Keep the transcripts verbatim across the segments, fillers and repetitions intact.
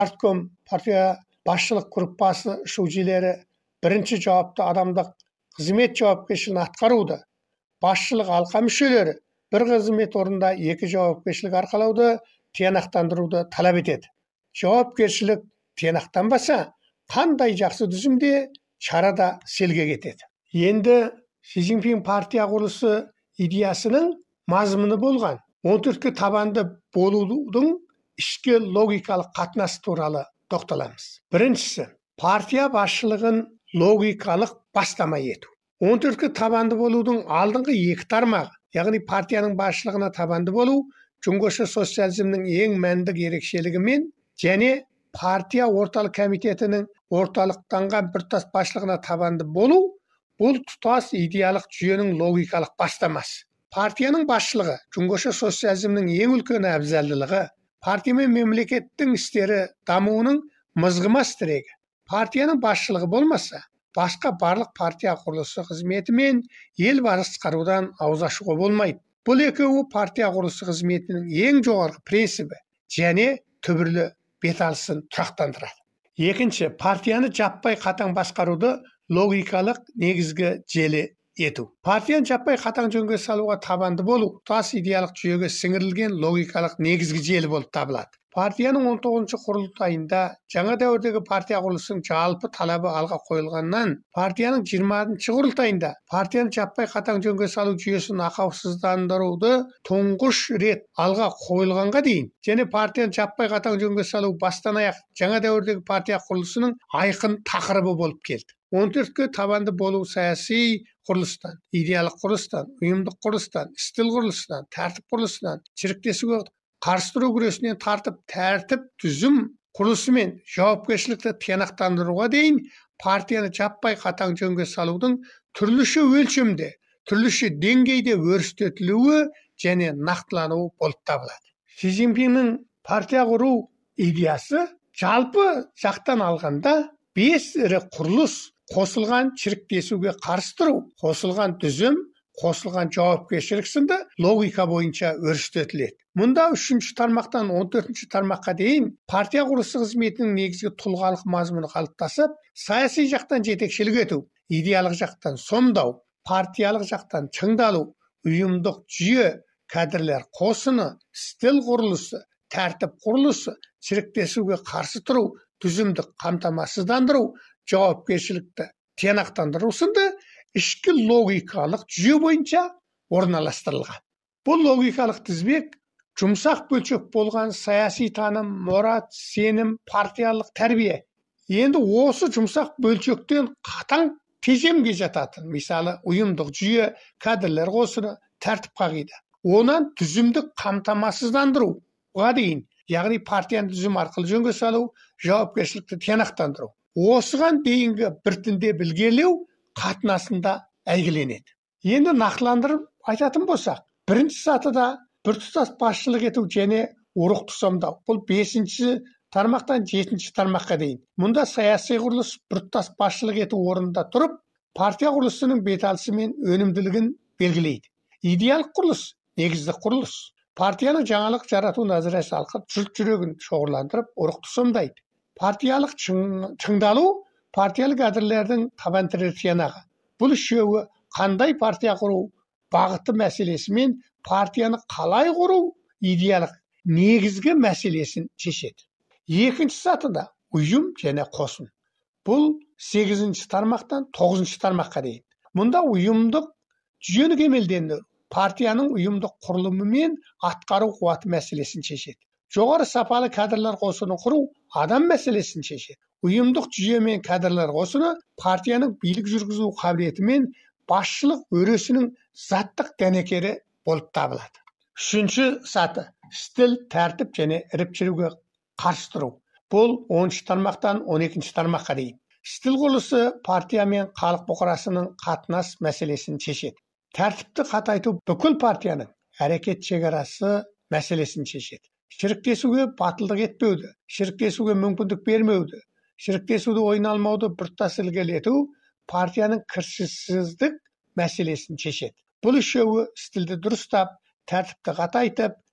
партком партия басшылық группасы шужилері бірінші жауапты адамдық қызмет жауапкершілігін атқаруды, басшылық алқа мүшелері бір қызмет орында екі жауапкершілік арқалауды тиянақтандыруды талап етеді. Жауапкершілік тиянақтанбаса, қандай жақсы түзімде шарада селге кетеді. Енді Си Цзиньпин партия құрылысы идеясының мазмұны болған он төртке табанды болудың ішкі логикалық қатынасы туралы тоқталамыз. Біріншісі, партия басшылығын логикалық бастама ету. он төртке табанды болудың алдыңғы екі тармағы, яғни партияның басшылығына табанды болу, Жоңғоша социализмнің ең мәнді ерекшелігімен және партия орталық комитетінің орталықтанған біртұтас басшылығына табанды болу, бұл тұтас идеялық жүйенің логикалық бастамасы. Партияның басшылығы Жоңғоша социализмнің ең үлкен әбзалдылығы, партия мен мемлекеттің істері дамуының мызғымас тірегі. Партияның басшылығы болмаса, басқа барлық партия құрылысы қызметі мен ел басқарудан ауыз ашуға болмайды. Бұл екеуі партия құрылысы қызметінің ең жоғарғы принципі және түбірлі беталысын тұрақтандырады. Екінші, партияны жаппай қатаң басқаруды логикалық негізгі желі ету. Партияны жаппай қатаң жөнге салуға табанды болу тұтас идеялық жүйеге сіңірілген логикалық негізгі желі болып табылады. Партияның он тоғызыншы құрылтайында жаңа дәуірдегі партия құрылысының жалпы талабы алға қойылғаннан, партияның жиырмасыншы құрылтайында партияны жаппай қатаң жөнге салу жүйесін ақаусыздандыруды тұңғыш рет алға қойылғанға дейін және партияны жаппай қатаң жөнге салу бастан аяқ жаңа дәуірдегі партия құрылысының айқын тақырыбы болып келді. он төртке табанды болу саяси құрылыстан, идеялық құрылыстан, ұйымдық құрылыстан, стил құрылыстан, тәртіп құрылыстан, шіріктесуге қарсы тұру күресінен тартып тәртіп түзім құрылысы мен жауапкершілікті тиянақтандыруға дейін партияны жаппай қатаң жөнге салудың түрліше өлшемде, түрліше деңгейде өрістетілуі және нақтылануы болып табылады. Си Цзиньпиннің партия құру идеясы жалпы жақтан алғанда бес ірі құрылыс, қосылған шіріктесуге қарсы тұру, қосылған түзім, қосылған жауапкершілік сынды логика бойынша өрістетіледі. Мұнда үшінші тармақтан он төртінші тармаққа дейін партия құрылысы қызметінің негізгі тұлғалық мазмұны қалыптасып, саяси жақтан жетекшілік ету, идеялық жақтан сомдау, партиялық жақтан шыңдалу, ұйымдық жүйе, кадрлер қосыны, стил құрылысы, тәртіп құрылысы, шіріктесуге қарсы тұру, түзімдік қамтамасыздандыру, жауапкершілікті тиянақтандыру сынды ішкі логикалық жүйе бойынша орналастырылған. Бұл логикалық тізбек жұмсақ бөлшек болған саяси таным, мұрат, сенім, партиялық тәрбие. Енді осы жұмсақ бөлшектен қатаң тежемге жататын, мысалы ұйымдық жүйе, кадрлер қосыны, тәртіп қағида. Онан түзімдік қамтамасыздандыруға дейін, яғни партияны түзім арқылы жөнге салу, жауапкершілікті тиянақтандыру. Осыған дейінгі біртінде білгелеу қатынасында әйгіленеді. Енді нақтыландырып айтатын болсақ, бірінші сатыда біртұтас басшылық ету және ұрықты сомдау. Бұл бесінші тармақтан жетінші тармаққа дейін. Мұнда саяси құрылыс біртұтас басшылық ету орнында тұрып, партия құрылысының беталысы мен өнімділігін белгілейді. Идеялық құрылыс, негізді құрылыс. Партияның жаңалық жарату назария салқып, жұрт жүрегін шоғырландырып, ұрықты сомдайды. Партиялық шыңдалу, партиялық кадрлердің табан тірер тиянағы. Бұл үшеуі қандай партия құру бағыты мәселесі мен партияны қалай құру идеялық негізгі мәселесін шешеді. Екінші сатыда ұйым және қосын. Бұл сегізінші тармақтан тоғызыншы тармаққа дейін. Мұнда ұйымдық жүйені кемелдендіру, партияның ұйымдық құрылымы мен атқару қуаты мәселесін шешеді. Жоғары сапалы кадрлар қосыны құру адам мәселесін шешеді. Ұйымдық жүйе мен кадрлар қосыны партияның билік жүргізу қабілеті мен басшылық өресінің заттық дәнекері болып табылады. Үшінші саты стил, тәртіп және іріп-шіруге қарсы тұру. Бұл оныншы тармақтан он екінші тармаққа дейін. Стил құрылысы партия мен халық бұқарасының қатынас мәселесін шешеді. Тәртіпті қатайту бүкіл партияның әрекет шекарасы мәселесін шешеді. Шіріктесуге батылдық етпеуді, шіріктесуге мүмкіндік бермеуді, шіріктесуді ойына алмауды біртұтас ілгерілету партияның кіршіксіздік мәселесін шешеді. Бұл үшеуі стилді дұрыстап, тәртіпті қатайтып,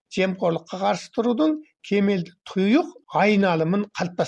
jemkorlukka karşı turudun kemelde tuyuk aynalymyn